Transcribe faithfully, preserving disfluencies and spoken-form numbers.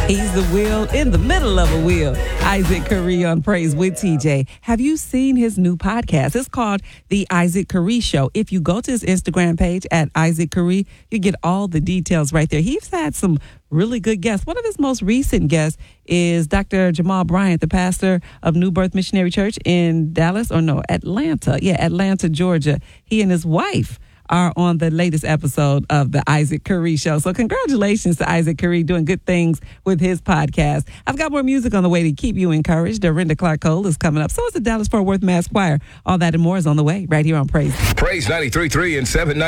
He's the wheel in the middle of a wheel. Isaac Curry on Praise with T J. Have you seen his new podcast? It's called The Isaac Curry Show. If you go to his Instagram page at Isaac Curry, you get all the details right there. He's had some really good guests. One of his most recent guests is Doctor Jamal Bryant, the pastor of New Birth Missionary Church in Dallas, or no, Atlanta. Yeah, Atlanta, Georgia. He and his wife are on the latest episode of the Isaac Curry Show. So congratulations to Isaac Curry doing good things with his podcast. I've got more music on the way to keep you encouraged. Dorinda Clark Cole is coming up. So is the Dallas Fort Worth Mass Choir. All that and more is on the way right here on Praise. Praise ninety-three point three and seven ninety.